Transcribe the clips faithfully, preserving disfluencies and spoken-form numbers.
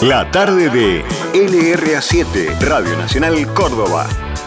La tarde de L R A siete, Radio Nacional Córdoba.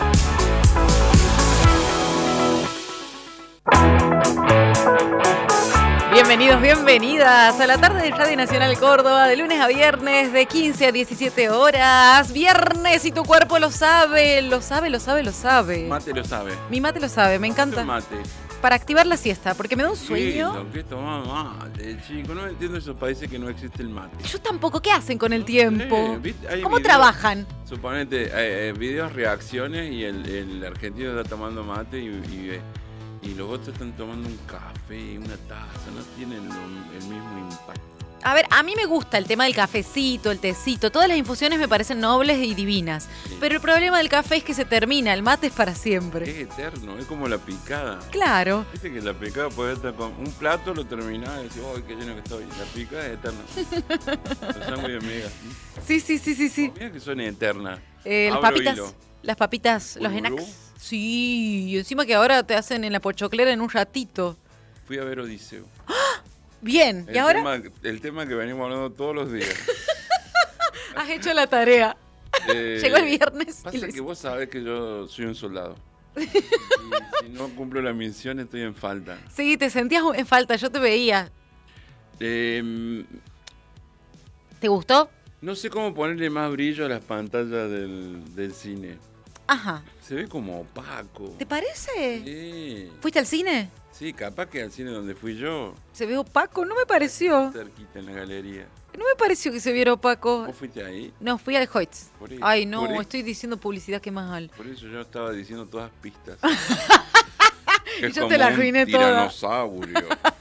Bienvenidos, bienvenidas a la tarde de Radio Nacional Córdoba, de lunes a viernes, de quince a diecisiete horas. Viernes y tu cuerpo lo sabe, lo sabe, lo sabe, lo sabe. Mate lo sabe. Mi mate lo sabe, me encanta. ¿Qué mate? Para activar la siesta, porque me da un sueño. Sí, lo que toma mate, chico. No entiendo esos países que no existe el mate. Yo tampoco, ¿qué hacen con el tiempo? Sí, hay ¿Cómo videos, trabajan? Suponete, eh, eh, videos, reacciones y el, el argentino está tomando mate y, y, y los otros están tomando un café, una taza. No tienen lo, el mismo impacto. A ver, a mí me gusta el tema del cafecito, el tecito, todas las infusiones me parecen nobles y divinas. Sí. Pero el problema del café es que se termina, el mate es para siempre. Es eterno, es como la picada. Claro. Viste que la picada puede estar con un plato, lo terminás y decís, ¡ay, qué lleno que estoy! La picada es eterna. Los sándwiches de migas. Sí, sí, sí, sí, sí. Mira que son eternas. Eh, las Abro papitas, hilo. las papitas, los ¿Bulbulú? snacks. Sí, y encima que ahora te hacen en la pochoclera en un ratito. Fui a ver Odiseo. Bien, El ¿y ahora? Tema, el tema que venimos hablando todos los días. Has hecho la tarea. Eh, Llegó el viernes. Pasa y lo que hice. vos sabés que yo soy un soldado. Y si no cumplo la misión estoy en falta. Sí, te sentías en falta, yo te veía. Eh, ¿Te gustó? no sé cómo ponerle más brillo a las pantallas del, del cine. Ajá. Se ve como opaco. ¿Te parece? Sí, ¿Fuiste al cine? sí, capaz que al cine donde fui yo, ¿Se ve opaco? No me pareció. cerquita en la galería. No me pareció que se viera opaco. ¿Vos fuiste ahí? No, fui al Hoyts. Por eso, Ay, no, por eso. estoy diciendo publicidad que mal. Por eso yo estaba diciendo todas pistas. Y Es yo como te la un arruiné toda. tiranosaurio.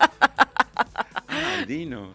Ah, Dino.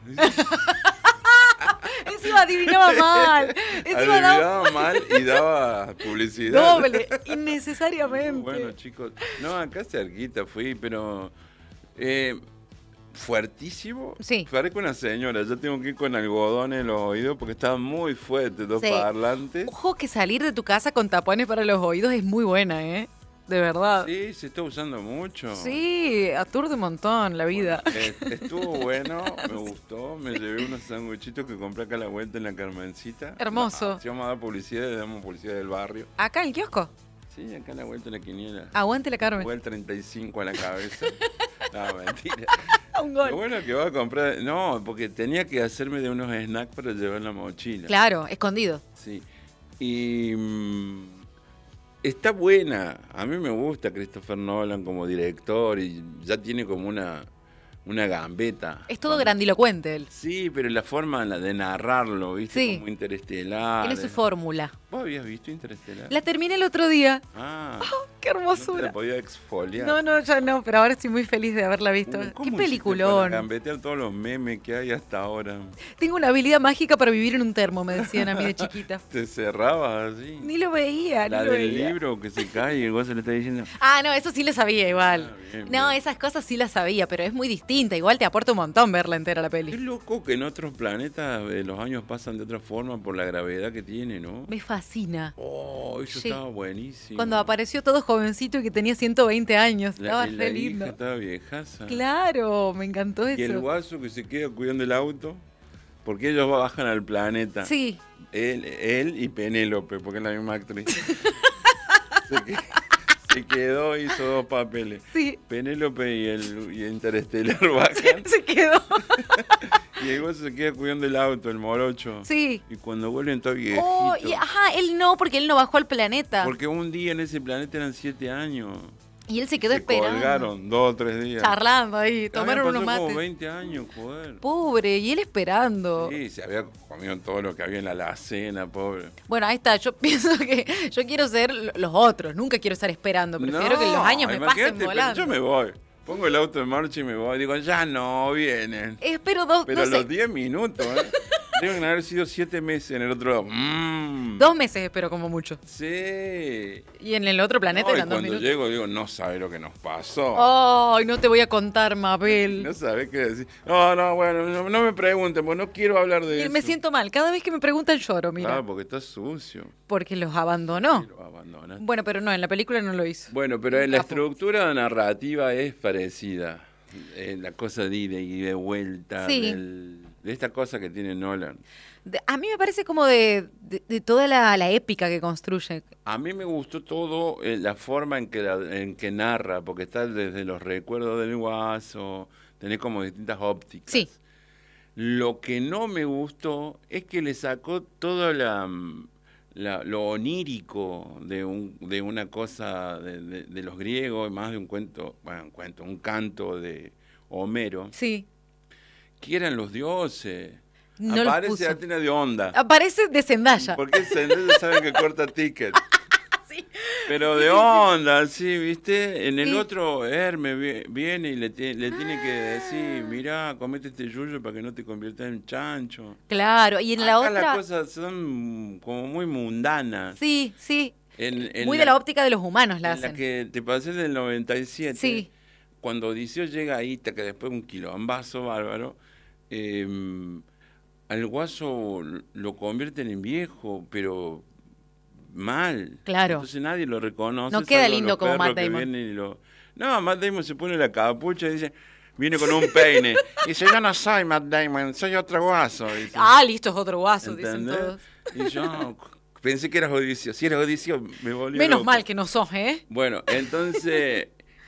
Encima adivinaba mal. Encima daba Adivinaba mal y daba publicidad. doble, innecesariamente. Bueno, chicos, no, acá cerquita fui, pero eh, fuertísimo. Sí. Parezco una señora, yo tengo que ir con algodón en los oídos porque estaban muy fuertes los Sí. parlantes. Ojo que salir de tu casa con tapones para los oídos es muy buena, ¿eh? De verdad. Sí, se está usando mucho. Sí, aturde un montón la vida. Eh, estuvo bueno, me gustó, me llevé unos sanguchitos que compré acá a la vuelta en la Carmencita. Hermoso. Ah, si vamos a dar publicidad, le damos publicidad del barrio. ¿Acá en el kiosco? Sí, acá a la vuelta de la quiniela. Aguante la Carmen. Fue el treinta y cinco a la cabeza. No, mentira. Un Lo gol. bueno es que va a comprar... No, porque tenía que hacerme de unos snacks para llevar en la mochila. Claro, escondido. Sí. Y... mm, está buena. A mí me gusta Christopher Nolan como director y ya tiene como una, una gambeta. Es todo Cuando- grandilocuente él. Sí, pero la forma la de narrarlo, ¿viste? Sí. Como Interestelar. Tiene su fórmula. ¿Vos habías visto Interestelar? La terminé el otro día. Ah, ¡Qué no te hermosura! la podía exfoliar. No, no, ya no, pero ahora estoy muy feliz de haberla visto. ¿Cómo ¡Qué hiciste peliculón! para gambetear todos los memes que hay hasta ahora? Tengo una habilidad mágica para vivir en un termo, me decían a mí de chiquita. Te cerrabas así. Ni lo veía, La ni lo del veía. libro que se cae y el gozo le está diciendo... Ah, no, eso sí lo sabía igual. Ah, bien, No, bien. esas cosas sí las sabía, pero es muy distinta. Igual te aporta un montón verla entera la Es peli. loco que en otros planetas eh, los años pasan de otra forma por la gravedad que tiene, ¿no? Me fascina. Oh, eso Sí. estaba buenísimo. Cuando apareció todo jovencito y que tenía ciento veinte años. La, Estaba y la re hija lindo. estaba viejaza. Claro, me encantó Y el eso. guaso que se queda cuidando el auto, porque ellos bajan al planeta. Sí, Él, él y Penélope, porque es la misma actriz. se, que- se quedó, hizo dos papeles. sí. Penélope y el y Interestelar bajan. Se quedó. Y el guaso se queda cuidando el auto, el morocho. Sí. Y cuando vuelven todo viejito. Oh, y, ajá, él no, porque él no bajó al planeta. Porque un día en ese planeta eran siete años. Y él se quedó Se esperando. colgaron dos o tres días. Charlando ahí, Habían tomaron unos pasado como mates. veinte años, joder. Pobre, y él esperando. Sí, se había comido todo lo que había en la alacena, pobre. Bueno, ahí está. Yo pienso que yo quiero ser lo- los otros. Nunca quiero estar esperando. Prefiero que los años me imagínate, pasen pero volando. Yo me voy. Pongo el auto en marcha y me voy. Digo, ya no vienen. Espero dos, Pero a no sé, los diez minutos, ¿eh? Deben haber sido siete meses en el otro lado. Mm. dos meses espero como mucho. Sí. Y en el otro planeta No, y eran dos cuando minutos. llego digo, no sabe lo que nos pasó. Ay, no te voy a contar, Mabel. No sabe qué decir. No, no, bueno, no, no me pregunten, porque no quiero hablar de Y eso. me siento mal. Cada vez que me preguntan lloro, mira. Ah, porque está sucio. Porque los abandonó. Y lo abandonan. Bueno, pero no, en la película no lo hizo. Bueno, pero en la Capo. estructura narrativa es parecida. Eh, la cosa de ida y de vuelta Sí. del, de esta cosa que tiene Nolan. De- a mí me parece como de, de, de toda la, la épica que construye. A mí me gustó todo eh, la forma en que, la, en que narra, porque está desde los recuerdos del Guaso, tenés como distintas ópticas. Sí. Lo que no me gustó es que le sacó todo la, la- lo onírico de, un, de una cosa de, de- de los griegos, más de un cuento, bueno, un cuento, un canto de Homero, Sí. que eran los dioses. No los Aparece puso. Atena de onda. Aparece de Zendaya. Porque Zendaya saben que corta ticket. Sí. Pero Sí, de sí, sí. onda, sí, ¿viste? En el Sí. otro, Hermes vi- viene y le, ti- le tiene que decir, mirá, comete este yuyo para que no te conviertas en chancho. Claro, y en la Acá otra... las cosas son como muy mundanas. Sí, sí. En, en Muy de la óptica de los humanos la en la hacen. que te pasé del noventa y siete, Sí. cuando Odiseo llega a Ítaca, después un quilombazo bárbaro, eh, al guaso lo convierten en viejo, pero mal. Claro. Entonces nadie lo reconoce. No queda salvo lindo los como perros Matt que Damon. vienen y lo... No, Matt Damon se pone la capucha y dice, viene con un peine. Y dice, yo no soy Matt Damon, soy otro guaso. Dice. Ah, listo, es otro guaso, dicen ¿Entendés? todos. Y yo pensé que eras Odiseo. Si eras Odiseo, me volví Menos loco. mal que no sos, ¿eh? Bueno, entonces,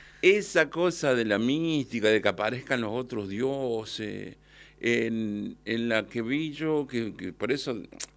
esa cosa de la mística, de que aparezcan los otros dioses, en, en la que vi yo, que, que por eso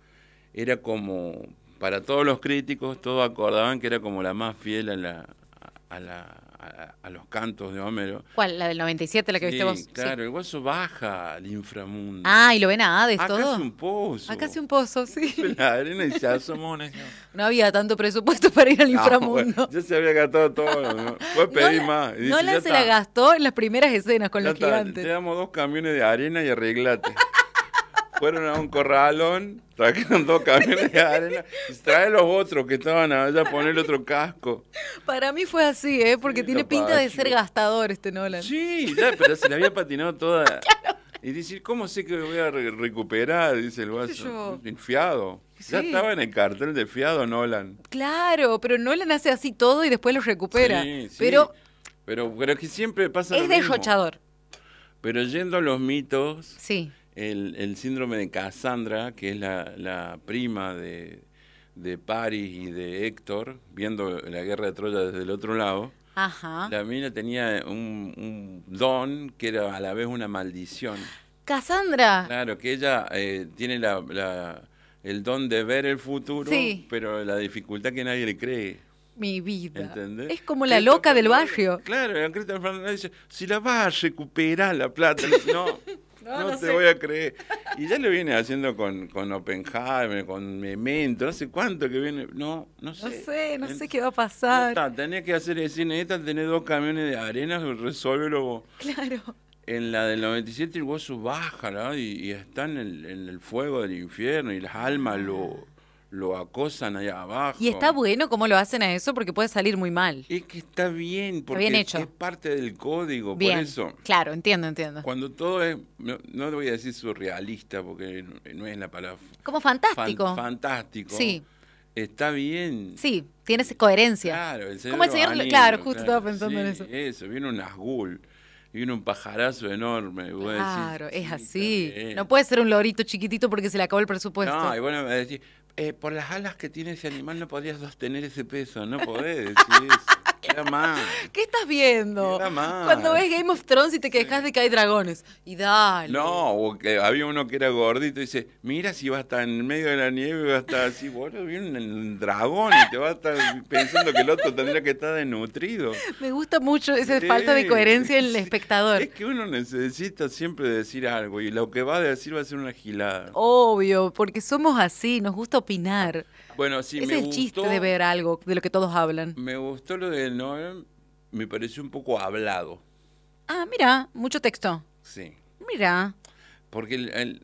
era como, para todos los críticos, todos acordaban que era como la más fiel a la a, la, a, a los cantos de Homero. ¿Cuál? ¿La del noventa y siete, la que Sí, viste vos? claro, Sí. el guaso baja al inframundo. Ah, ¿y lo ven a Hades Acá todo? es un pozo. Acá hace un pozo, sí. La arena y se asomó. No había tanto presupuesto para ir al inframundo. Bueno, ya se había gastado todo, ¿no? Puedes pedir Nolan- más. Y dice, Nolan ya se está. la gastó en las primeras escenas con Ya los está, gigantes. te damos dos camiones de arena y arreglate. Fueron a un corralón, trajeron dos camiones de arena y trae los otros que estaban allá a poner otro casco. Para mí fue así, ¿eh? Porque Sí, tiene capaz, pinta de yo- ser gastador este Nolan. Sí, ya, pero se la había patinado toda. Y dice, ¿cómo sé que voy a re- recuperar? Dice el ¿Qué sé yo? guaso. El fiado. Ya Sí. estaba en el cartel de fiado Nolan. Claro, pero Nolan hace así todo y después lo recupera. Sí, sí. Pero Pero, pero que siempre pasa lo es mismo. derrochador. Pero yendo a los mitos, Sí. el, el síndrome de Cassandra, que es la, la prima de, de Paris y de Héctor, viendo la guerra de Troya desde el otro lado, Ajá. la mina tenía un, un don que era a la vez una maldición. Cassandra. Claro, que ella eh, tiene la, la- el don de ver el futuro, Sí. pero la dificultad que nadie le cree. Mi vida. ¿Entendés? Es como la Christopher loca del Nolan- barrio. Claro, Christopher Nolan dice, si la vas a recuperar la plata, le dice, no, No, no, no te sé. voy a creer. Y ya lo viene haciendo con, con Oppenheimer, con Memento, no sé cuánto que viene, no, no No sé. sé, no En- sé qué va a Ya pasar. está, tenés que hacer el cine, esta, tenés dos camiones de arena, resuélvelo vos. Claro. En la del noventa y siete el gozo baja, ¿no? y, y está en el, en el fuego del infierno y las almas lo, lo acosan allá abajo. Y está bueno cómo lo hacen a eso porque puede salir muy mal. Es que está bien, porque bien hecho. es parte del código, Bien. por eso. Claro, entiendo, entiendo. Cuando todo es, no, no te voy a decir surrealista, porque no, no es la palabra. Como fan- fantástico. fantástico. Sí. Está bien. Sí, tiene esa coherencia. Claro, el Como el cerebro señor- anima, claro, justo estaba pensando en sí, eso. Eso, viene un Nazgûl, viene un pajarazo enorme. y vos decís, Claro, es sí, así. está bien. No puede ser un lorito chiquitito porque se le acabó el presupuesto. No, y bueno, me decís, eh, por las alas que tiene ese animal no podrías sostener ese peso, no podés decir eso. Queda mal. ¿Qué estás viendo? Queda mal. Cuando ves Game of Thrones y te quejas de que hay dragones. Y dale. No, o que había uno que era gordito y dice, mira si va a estar en medio de la nieve, va a estar así, bueno, viene un dragón y te va a estar pensando que el otro tendría que estar desnutrido. Me gusta mucho esa Sí, falta de coherencia en el sí. espectador. Es que uno necesita siempre decir algo y lo que va a decir va a ser una gilada. Obvio, porque somos así, nos gusta opinar. Bueno, sí, es me el gustó, chiste de ver algo de lo que todos hablan. me gustó lo de Nolan, me pareció un poco hablado, Ah, mira, mucho texto. sí. Mira. Porque el- el-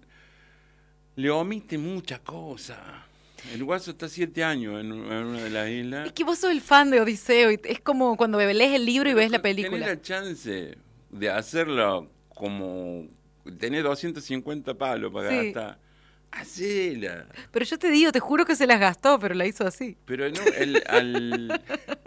le omite muchas cosas. El guaso está siete años en, en una de las islas. Es que vos sos el fan de Odiseo y es como cuando lees el libro y ves la Tenés película. la chance de hacerlo como... Tenés doscientos cincuenta palos para Sí. gastar. Hacela. Pero yo te digo, te juro que se las gastó, pero la hizo así. Pero no, el, al,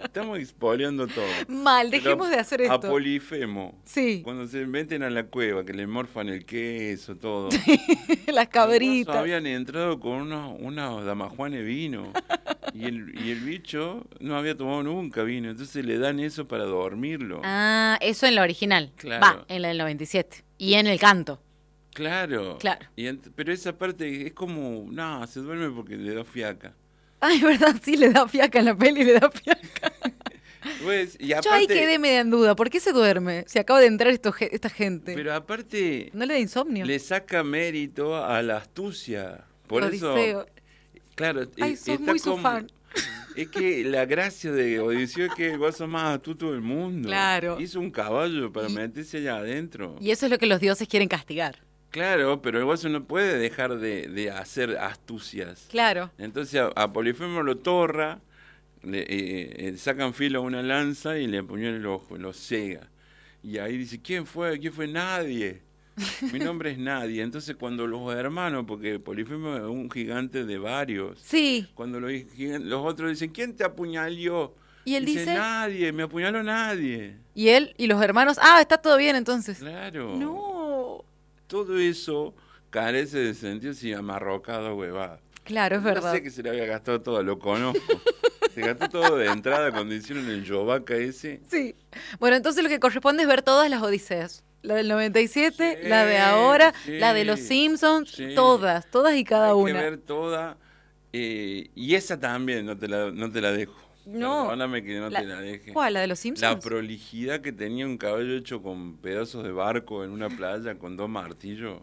Estamos expoliando todo. Mal, dejemos Pero de hacer esto. A Polifemo. Sí. Cuando se meten a la cueva, que le morfan el queso, todo. Las cabritas. Los habían entrado con unos, unos damajuanes vino. Y el, y el bicho no había tomado nunca vino. Entonces le dan eso para dormirlo. Ah, eso en la original. Claro. Va, en la del noventa y siete. Y en el canto. Claro. Claro. Y ent- pero esa parte es como, no, se duerme porque le da fiaca. Ay, verdad, sí, le da fiaca en la peli, le da fiaca. Pues, y aparte, Yo ahí quedé media en duda. ¿Por qué se duerme? Si acaba de entrar esto, ge- esta gente. Pero aparte, ¿No le da insomnio? le saca mérito a la astucia. Por Odiseo. eso, claro, Ay, eh, sos está muy su como- fan. Es que la gracia de Odiseo es que vos sos más astuto del mundo. Claro. Hizo un caballo para Y- meterse allá adentro. Y eso es lo que los dioses quieren castigar. Claro, pero el guaso no puede dejar de, de hacer astucias. Claro. Entonces a, a Polifemo lo torra, le eh, eh, sacan filo a una lanza y le apuñala el ojo, lo cega. Y ahí dice, ¿quién fue? ¿Quién fue? Nadie. Mi nombre es Nadie. Entonces cuando los hermanos, porque Polifemo es un gigante de varios, Sí. cuando los, gigan- los otros dicen, ¿quién te apuñaló? Y él dice- Nadie, me apuñaló nadie. Y él y los hermanos. Ah, está todo bien entonces. Claro. No. Todo eso carece de sentido si amarrocado huevada. Claro, es verdad. No sé que se le había gastado todo, lo conozco. Se gastó todo de entrada cuando hicieron el Yovaca ese. Sí. Bueno, entonces lo que corresponde es ver todas las Odiseas. La del noventa y siete, Sí, la de ahora, sí, la de los Simpsons, sí. todas, todas y cada Hay una. que ver toda. eh, y esa también no te la, no te la dejo. No. Perdóname que no La- te la deje. ¿Cuál? ¿La de los La Simpsons? prolijidad que tenía un caballo hecho con pedazos de barco en una playa con dos martillos.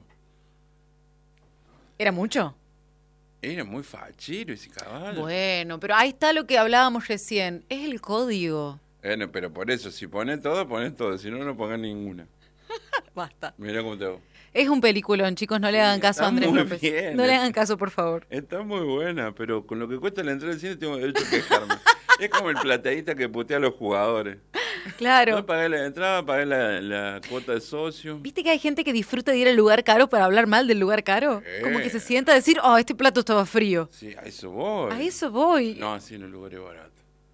¿Era mucho? Era muy fachero ese caballo. Bueno, pero ahí está lo que hablábamos recién. Es el código. Bueno, pero por eso, si pones todo, pones todo. Si no, no pongas ninguna. Basta. Mira cómo te hago. Es un peliculón, chicos, no le hagan caso a está Andrés muy López. bien. No le hagan caso, por favor. Está muy buena, pero con lo que cuesta la entrada al cine tengo derecho a quejarme. Es como el plateísta que putea a los jugadores. Claro. No pagué la entrada, pagué la, la cuota de socio. ¿Viste que hay gente que disfruta de ir al lugar caro para hablar mal del lugar caro? Eh. Como que se sienta a decir, oh, este plato estaba frío. Sí, a eso voy. A eso voy. No, así en los lugares baratos.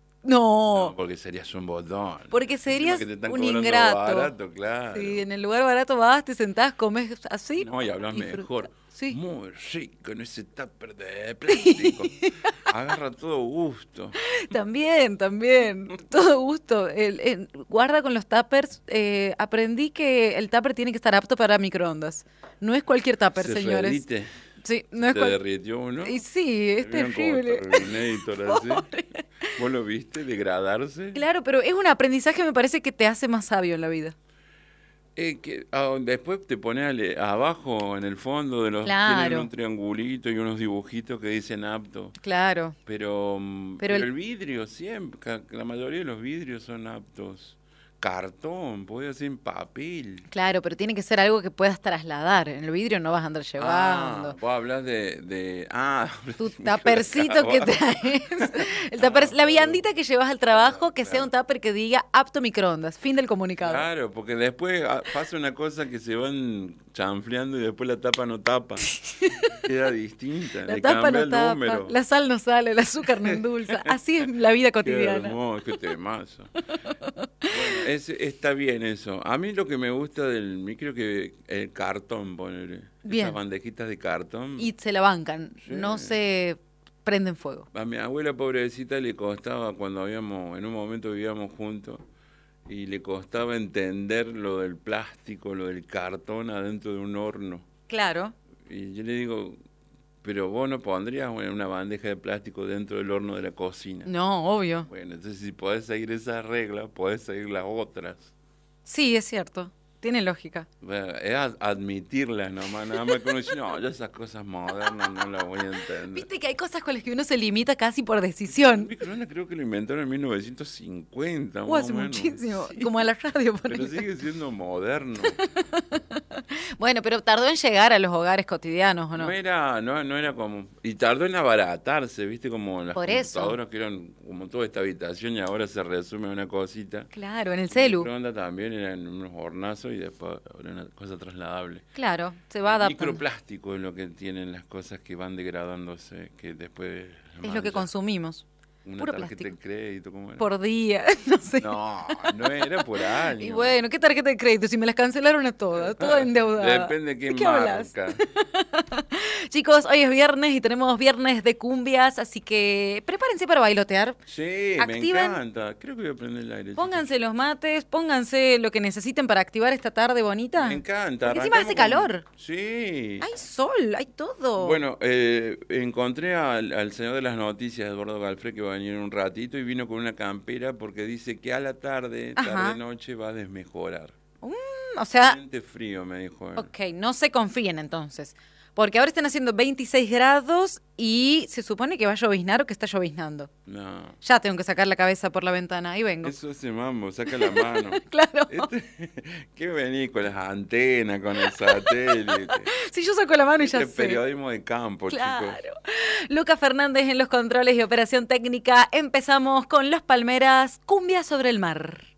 No, No, porque serías un botón. porque Encima serías que te están un cobrando ingrato. barato, claro. Sí, en el lugar barato vas, te sentás, comes así. No, y hablas disfruta. mejor. Sí. Muy rico en ese tupper de plástico. Agarra todo gusto. También, también. Todo gusto. El- el- guarda con los tuppers. Eh, aprendí que el tupper tiene que estar apto para microondas. No es cualquier tupper, Se señores. redite, Sí, no es te cual- derritió uno. Y sí, es ¿Vieron cómo terrible. Terminator así? ¿Vos lo viste degradarse? Claro, pero es un aprendizaje, me parece que te hace más sabio en la vida. Eh, que, ah, después te pones ale- abajo, en el fondo de los... Claro. Tienen un triangulito y unos dibujitos que dicen apto. Claro. Pero, mm, Pero pero, el- el... vidrio siempre, ca- la mayoría de los vidrios son aptos. Cartón, puede ser en papel. Claro, pero tiene que ser algo que puedas trasladar. En el vidrio no vas a andar llevando. Ah, vos hablas de, de... Ah, Tu hablas de tapercito que microondas. traes. El tupper- la viandita que llevas al trabajo, que sea un tupper que diga apto microondas. Fin del comunicado. Claro, porque después ah, pasa una cosa que se van chanfleando y después la tapa no tapa. Queda distinta. La le tapa cambia no el tapa, número. la sal no sale, el azúcar no endulza. Así es la vida Qué cotidiana. hermoso, qué temazo. Bueno, es- está bien eso. A mí lo que me gusta del micro que el cartón, ponele. Bien. Esas bandejitas de cartón. Y se la bancan, Sí. no se prenden fuego. A mi abuela pobrecita le costaba cuando habíamos, en un momento vivíamos juntos, y le costaba entender lo del plástico, lo del cartón adentro de un horno. Claro. Y yo le digo, pero vos no pondrías una una bandeja de plástico dentro del horno de la cocina. No, obvio. Bueno, entonces si podés seguir esas reglas, podés seguir las otras. Sí, es cierto. Tiene lógica. Bueno, es ad- admitirlas nomás, nada más que uno dice, no, yo esas cosas modernas no las voy a entender. Viste que hay cosas con las que uno se limita casi por decisión. El microondas creo que lo inventaron en mil novecientos cincuenta. Uh, más hace o menos. muchísimo. Sí, Como a la radio. pero ponele. sigue siendo moderno. Bueno, pero tardó en llegar a los hogares cotidianos, ¿o no? No era, no, no era como... Y tardó en abaratarse, ¿viste? Como las Por eso. computadoras que eran como toda esta habitación y ahora se resume a una cosita. Claro, en el celu. El microondas también eran unos hornazos y después ahora una cosa trasladable. Claro, se va adaptando. Microplástico es lo que tienen las cosas que van degradándose, que después... Es lo que consumimos. Una Puro tarjeta plástico. de crédito, ¿cómo era? Por día, no sé. No, no era por año. Y bueno, ¿qué tarjeta de crédito? Si me las cancelaron a todas, toda endeudada. Depende de qué, ¿De qué hablas? marca. Chicos, hoy es viernes y tenemos viernes de cumbias, así que prepárense para bailotear. Sí, Activen. me encanta. Creo que voy a prender el aire. Pónganse los mates, pónganse lo que necesiten para activar esta tarde bonita. Me encanta. Porque encima hace arrancamos con- calor. Sí. Hay sol, hay todo. Bueno, eh, encontré al, al señor de las noticias, Eduardo Galfré, que va a venir en un ratito y vino con una campera porque dice que a la tarde, Ajá. tarde-noche, va a desmejorar. O sea, Siente frío, me dijo él. ok, no se confíen entonces. Porque ahora están haciendo veintiséis grados y se supone que va a lloviznar o que está lloviznando. No, Ya tengo que sacar la cabeza por la ventana, ahí vengo. eso hace mambo, saca la mano. Claro. Este, ¿qué venís con las antenas, con el satélite? Si yo saco la mano y ya Este sé. periodismo de campo, Claro. chicos. Lucas Fernández en los controles y operación técnica. Empezamos con Las Palmeras, Cumbia sobre el mar.